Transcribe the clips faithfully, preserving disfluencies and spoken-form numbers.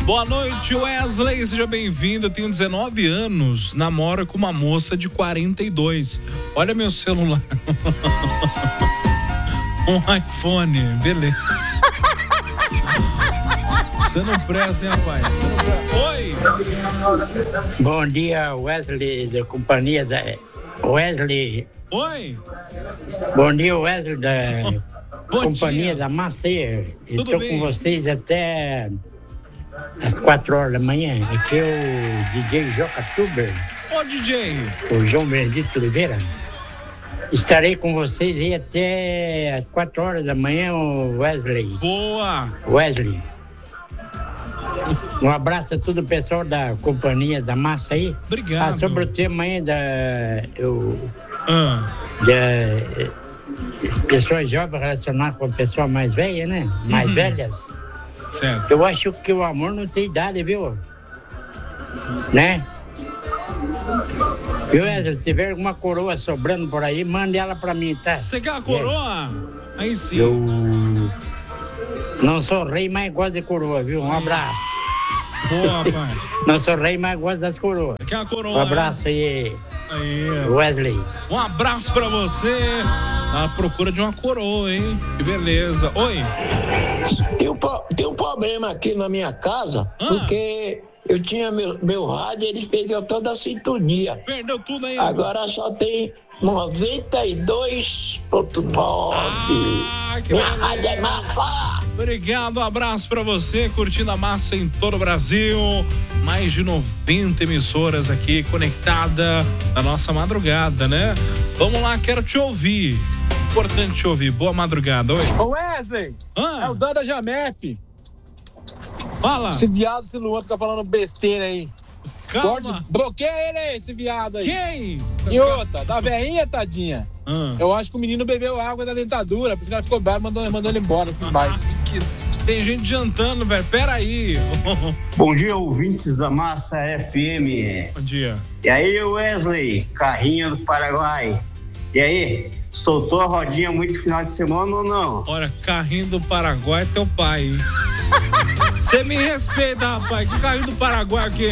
Boa noite, Wesley, seja bem-vindo. Eu tenho dezenove anos, namoro com uma moça de quarenta e dois. Olha meu celular. Um iPhone, beleza. Você não presta, hein, rapaz? Oi! Bom dia, Wesley, da companhia da... Wesley. Oi! Bom dia, Wesley, da Bom companhia dia. da Macer. Tudo Estou bem? com vocês até às quatro horas da manhã. Aqui é o D J Joca Tuber, Ô, D J! o João Benedito Oliveira. Estarei com vocês aí até às quatro horas da manhã, o Wesley. Boa! Wesley. Um abraço a todo o pessoal da companhia da Massa aí. Obrigado. Ah, sobre o tema aí da... Eu, Ah, da as pessoas jovens relacionar com pessoas mais velhas, né? Mais Uhum. velhas. certo. Eu acho que o amor não tem idade, viu? Né? Viu, Wesley? Se tiver alguma coroa sobrando por aí, mande ela pra mim, tá? Você quer a coroa? Aí sim. Eu não sou rei, mas gosto de coroa, viu? Um abraço. Boa, pai. Não sou rei, mas gosto das coroas. Quer a coroa? Um abraço aí, Aí. Wesley. Um abraço pra você. À procura de uma coroa, hein? Que beleza. Oi. Tem um, pro- tem um problema aqui na minha casa, Ah. porque eu tinha meu, meu rádio, ele perdeu toda a sintonia. Perdeu tudo aí. Agora só tem noventa e dois ponto nove. Ah, que Minha beleza. rádio é massa! Obrigado, um abraço pra você, curtindo a massa em todo o Brasil. Mais de noventa emissoras aqui conectada na nossa madrugada, né? Vamos lá, quero te ouvir. Importante te ouvir. Boa madrugada, oi. Ô Wesley, Ah, é o Dan da Jamef. fala. Esse viado, esse Luan fica falando besteira aí. Calma. Corte, bloqueia ele aí, esse viado aí. Quem? E outra, da velhinha, tadinha. Ah. Eu acho que o menino bebeu água da dentadura, por isso que ela ficou brava e mandou, mandou ele embora, tudo mais. Que... Tem gente jantando, velho. Pera aí. Bom dia, ouvintes da Massa F M. Bom dia. E aí, Wesley, carrinho do Paraguai. E aí, soltou a rodinha muito final de semana ou não? Olha, carrinho do Paraguai é teu pai, hein? Você me respeita, rapaz. Que carrinho do Paraguai aqui?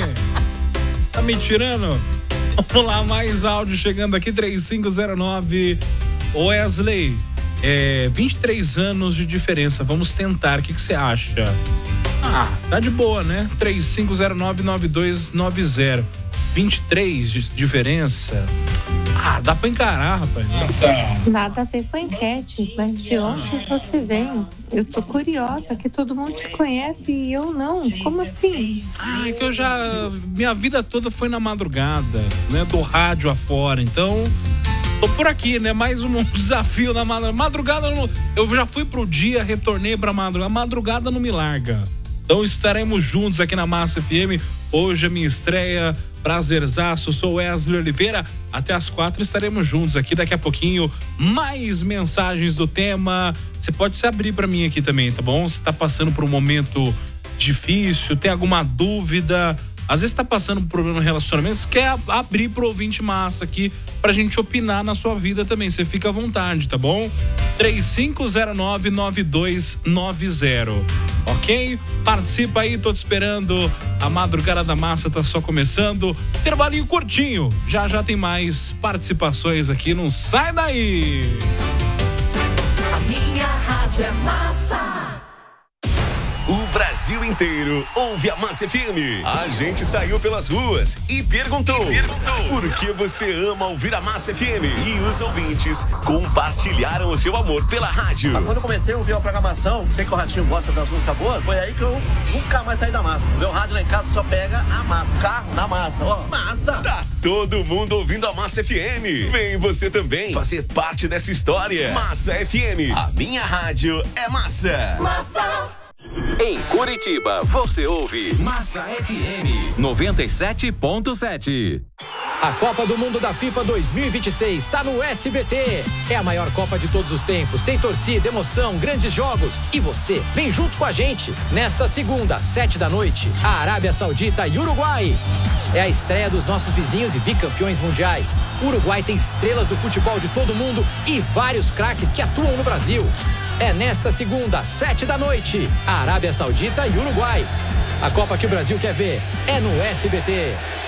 Tá me tirando? Vamos lá, mais áudio chegando aqui, três cinco zero nove. Wesley, é, vinte e três anos de diferença. Vamos tentar. O que que você acha? Ah, tá de boa, né? três cinco zero nove nove dois nove zero. vinte e três de diferença. Ah, dá pra encarar, rapaz. Nada a ver com a enquete, mas de onde você vem? Eu tô curiosa, que todo mundo te conhece e eu não. Como assim? Ah, é que eu já... Minha vida toda foi na madrugada, né? Do rádio afora, então... Tô por aqui, né? Mais um desafio na madrugada. Madrugada, eu não- eu já fui pro dia, retornei pra madrugada. Madrugada não me larga. Então estaremos juntos aqui na Massa F M. Hoje a minha estreia, prazerzaço, sou Wesley Oliveira. Até às quatro estaremos juntos aqui. Daqui a pouquinho, mais mensagens do tema. Você pode se abrir pra mim aqui também, tá bom? Você tá passando por um momento difícil, tem alguma dúvida... Às vezes tá passando por problema no relacionamento, quer ab- abrir pro ouvinte massa aqui pra gente opinar na sua vida também. Você fica à vontade, tá bom? três cinco zero nove nove dois nove zero. Ok? Participa aí, tô te esperando. A madrugada da massa tá só começando. Intervalinho curtinho. Já já tem mais participações aqui. Não sai daí! A minha rádio é massa. O Brasil inteiro ouve a Massa F M. A gente saiu pelas ruas e perguntou, por que você ama ouvir a Massa F M? E os ouvintes compartilharam o seu amor pela rádio. Quando eu comecei a ouvir a programação, sei que o Ratinho gosta das músicas boas, foi aí que eu nunca mais saí da massa. O meu rádio lá em casa só pega a massa. Carro na massa, ó, massa. Tá todo mundo ouvindo a Massa F M. Vem você também fazer parte dessa história. Massa F M, a minha rádio é massa. Massa. Em Curitiba, você ouve Massa F M. noventa e sete ponto sete. A Copa do Mundo da FIFA dois mil e vinte e seis está no S B T. É a maior Copa de todos os tempos. Tem torcida, emoção, grandes jogos. E você, vem junto com a gente. Nesta segunda, sete da noite, a Arábia Saudita e Uruguai. É a estreia dos nossos vizinhos e bicampeões mundiais. O Uruguai tem estrelas do futebol de todo mundo e vários craques que atuam no Brasil. É nesta segunda, sete da noite, a Arábia Saudita e Uruguai. A Copa que o Brasil quer ver é no S B T.